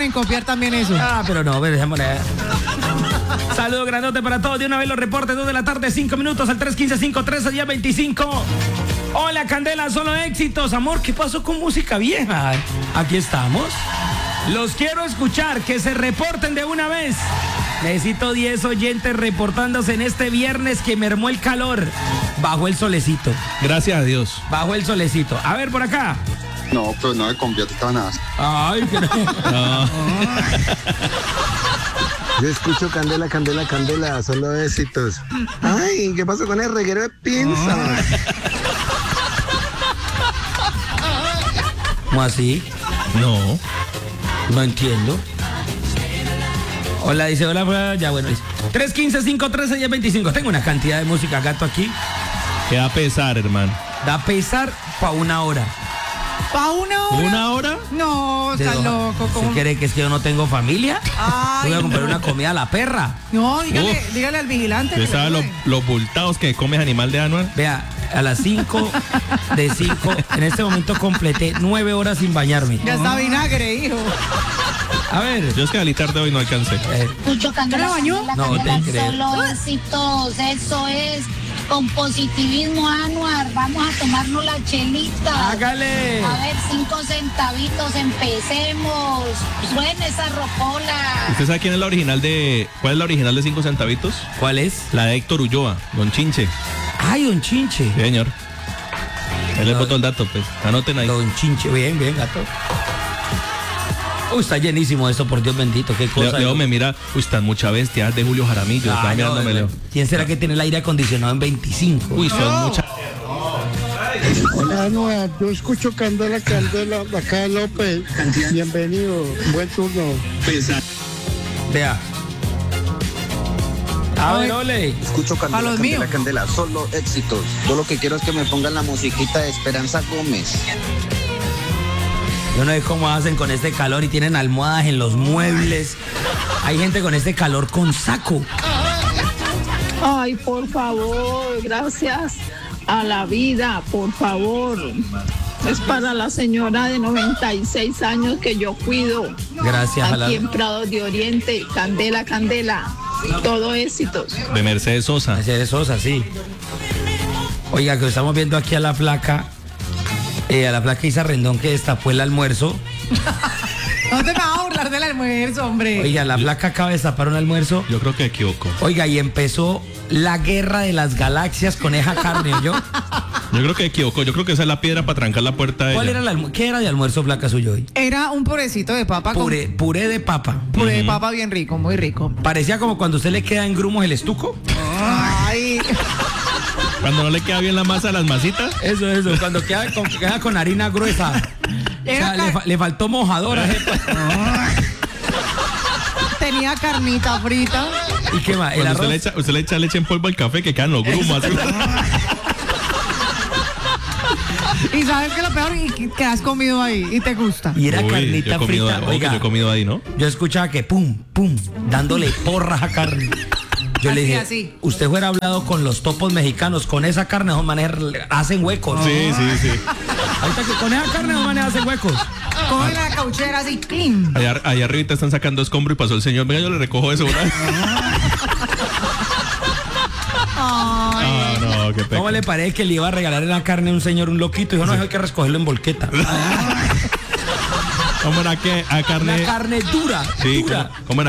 en copiar también eso. Pero no, dejémosle. Saludo grandote para todos. De una vez los reportes, 2 de la tarde, 5 minutos al 315-513-1025. Hola, Candela, solo éxitos. Amor, ¿qué pasó con música vieja? Aquí estamos. Los quiero escuchar, que se reporten de una vez. Necesito 10 oyentes reportándose en este viernes que mermó el calor. Bajó el solecito. Gracias a Dios. Bajó el solecito. A ver, por acá. No, pero no me convierte en nada. Ay, que no. Yo escucho Candela, Candela, Candela, solo éxitos. Ay, ¿qué pasó con el reguero de pinzas? ¿Cómo así? No entiendo. Hola, dice, hola, ya bueno. 315-513-1025. Tengo una cantidad de música, gato, aquí. Que da pesar, hermano. Da pesar pa' una hora. ¿Pa' una hora? ¿Una hora? No, estás loco. ¿Se cree que es que yo no tengo familia? Ay, Voy a comprar no. una comida a la perra. No, dígale al vigilante. Yo que estaba le ayude. los bultados que comes animal de Anual. Vea, a las 5 de 5, en este momento completé 9 horas sin bañarme. Ya está vinagre, hijo. A ver. Yo es que al tarde hoy no alcancé. Escucho Candela, bañó? Candela, No te Candela, creo. solo éxitos, eso es, con positivismo, Anuar, vamos a tomarnos la chelita. Hágale. A ver, 5 centavitos, empecemos, suena esa rocola. ¿Usted sabe quién es la original de... ¿Cuál es la original de 5 centavitos? ¿Cuál es? La de Héctor Ulloa, Don Chinche. Ay, don Chinche. Sí, señor. Él les No. botó el dato, pues. Anoten ahí. Don Chinche, bien, gato. Uy, está llenísimo esto, por Dios bendito, qué cosa. Leo me mira, están mucha bestia de Julio Jaramillo. Ah, Estaba no, mirándome, Leo. ¿Quién será que tiene el aire acondicionado en 25? Uy, son muchas. Hola, Anual, yo escucho Candela, Candela, acá López. Bienvenido, buen turno. Vea. A ver, ole. Escucho Pa' Candela, los Candela, míos. Candela, solo éxitos. Yo lo que quiero es que me pongan la musiquita de Esperanza Gómez. Yo no sé cómo hacen con este calor y tienen almohadas en los muebles. Hay gente con este calor con saco. Ay, por favor, gracias a la vida, por favor. Es para la señora de 96 años que yo cuido. Gracias a la... Aquí en Prados de Oriente, Candela, Candela. Todo éxitos. De Mercedes Sosa. Mercedes Sosa, sí. Oiga, que estamos viendo aquí a la flaca Isa Rendón, que destapó el almuerzo. No te vas a burlar del almuerzo, hombre. Oiga, la flaca acaba de destapar un almuerzo. Yo creo que equivoco. Oiga, y empezó la guerra de las galaxias con esa carne, ¿yo? Yo creo que equivocó. Yo creo que esa es la piedra para trancar la puerta de ¿Cuál ella. era ¿Qué era de almuerzo, flaca, suyo hoy? Era un purecito de papa Puré de papa. con puré de papa bien rico, muy rico. Parecía como cuando usted le queda en grumos el estuco. Ay, Cuando no le queda bien la masa a las masitas. Eso, cuando queda con harina gruesa. O sea, le faltó mojadora. tenía carnita frita. ¿Y qué más? El Cuando arroz. usted le echa leche en polvo al café que quedan los grumos. así. Y sabes que lo peor, y que has comido ahí y te gusta. Y era Uy, carnita yo he comido, frita. ojo, que Oiga, yo he comido ahí, ¿no? yo escuchaba que pum, dándole porras a carne. Yo le dije, así. usted fuera hablado con los topos mexicanos, con esa carne, esos manes hacen huecos. Sí. Ahorita que con esa carne, esos manes hacen huecos. Coge la cauchera así, clean. Allá arriba están sacando escombro y pasó el señor. Venga, yo le recojo eso. Ah, no, qué ¿Cómo pecado. le parece que le iba a regalar la carne a un señor, un loquito? Dijo, no, hay que recogerlo en volqueta. ¿Cómo era que a carne? Una carne dura, Sí, dura. ¿cómo era